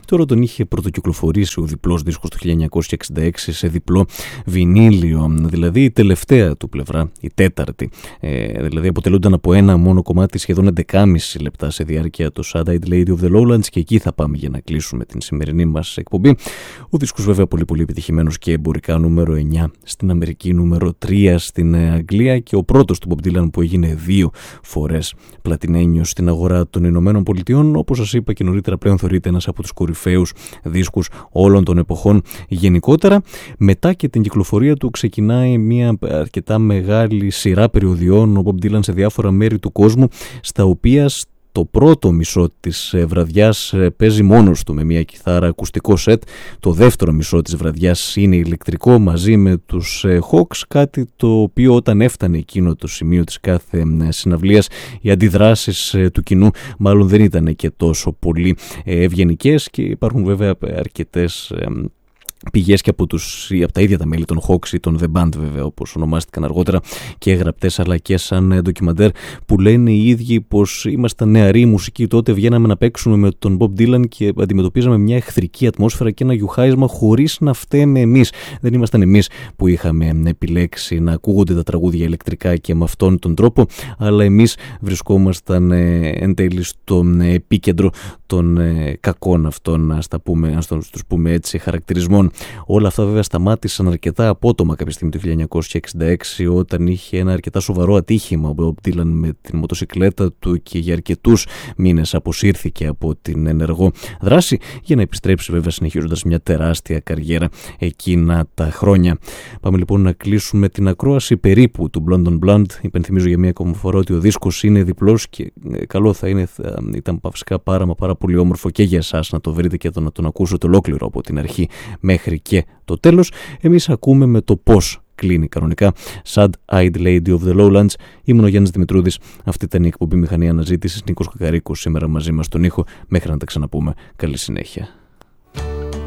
Τώρα τον είχε πρωτοκυκλοφορήσει ο διπλός δίσκος το 1966 σε διπλό βινίλιο, δηλαδή η τελευταία του πλευρά, η τέταρτη. Δηλαδή αποτελούνταν από ένα μόνο κομμάτι σχεδόν 11,5 λεπτά σε διάρκεια, το Sad-Eyed Lady of the Lowlands, και εκεί θα πάμε για να κλείσουμε την σημερινή μας εκπομπή. Ο δίσκος βέβαια πολύ πολύ επιτυχημένος και εμπορικά, νούμερο 9 στην Αμερική, νούμερο 3 στην Αγγλία, και ο πρώτος του Bob Dylan που έγινε 2 φορές πλατινένιος στην αγορά των Ηνωμένων Πολιτειών. Όπως σας είπα και νωρίτερα, πλέον θεωρείται ένας από τους κορυφαίους δίσκους όλων των εποχών γενικότερα. Μετά και την κυκλοφορία του ξεκινάει μια αρκετά μεγάλη σειρά περιοδιών ο Bob Dylan σε διάφορα μέρη του κόσμου, στα οποία το πρώτο μισό της βραδιάς παίζει μόνος του με μια κιθάρα ακουστικό σετ. Το δεύτερο μισό της βραδιάς είναι ηλεκτρικό μαζί με τους Hawks, κάτι το οποίο όταν έφτανε εκείνο το σημείο της κάθε συναυλίας, οι αντιδράσεις του κοινού μάλλον δεν ήταν και τόσο πολύ ευγενικές, και υπάρχουν βέβαια αρκετές πηγές και από τα ίδια τα μέλη των Hawks ή των The Band, βέβαια, όπως ονομάστηκαν αργότερα, και γραπτές αλλά και σαν ντοκιμαντέρ, που λένε οι ίδιοι πως ήμασταν νεαροί μουσικοί τότε, βγαίναμε να παίξουμε με τον Bob Dylan και αντιμετωπίζαμε μια εχθρική ατμόσφαιρα και ένα γιουχάρισμα χωρίς να φταίμε εμείς. Δεν ήμασταν εμείς που είχαμε επιλέξει να ακούγονται τα τραγούδια ηλεκτρικά και με αυτόν τον τρόπο, αλλά εμείς βρισκόμασταν εν τέλει στον επίκεντρο των κακών αυτών, ας τους πούμε έτσι, χαρακτηρισμών. Όλα αυτά βέβαια σταμάτησαν αρκετά απότομα κάποια στιγμή το 1966, όταν είχε ένα αρκετά σοβαρό ατύχημα ο Bob Dylan με την μοτοσικλέτα του και για αρκετούς μήνες αποσύρθηκε από την ενεργό δράση, για να επιστρέψει βέβαια συνεχίζοντας μια τεράστια καριέρα εκείνα τα χρόνια. Πάμε λοιπόν να κλείσουμε την ακρόαση περίπου του Blonde on Blonde. Υπενθυμίζω για μια ακόμα φορά ότι ο δίσκος είναι διπλός και καλό ήταν φυσικά πάρα πολύ όμορφο και για εσάς να το βρείτε και να τον ακούσετε ολόκληρο από την αρχή μέχρι και το τέλος. Εμείς ακούμε με το πώς κλείνει κανονικά Sad-Eyed Lady of the Lowlands. Ήμουν ο Γιάννης Δημητρούδης. Αυτή ήταν η εκπομπή Μηχανή Αναζήτησης. Νίκος Κακαρίκος σήμερα μαζί μας στον ήχο. Μέχρι να τα ξαναπούμε. Καλή συνέχεια.